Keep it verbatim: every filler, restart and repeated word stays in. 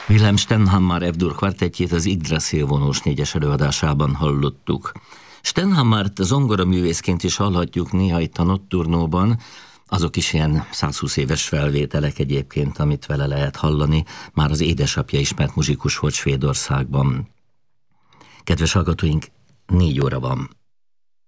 Wilhelm Stenhammar F-dur kvartettjét az Yggdrasil vonós négyes előadásában hallottuk. Stenhammart zongoraművészként is hallhatjuk néha itt a Nocturnóban, azok is ilyen százhúsz éves felvételek egyébként, amit vele lehet hallani. Már az édesapja ismert muzsikus volt Svédországban. Kedves hallgatóink, négy óra van.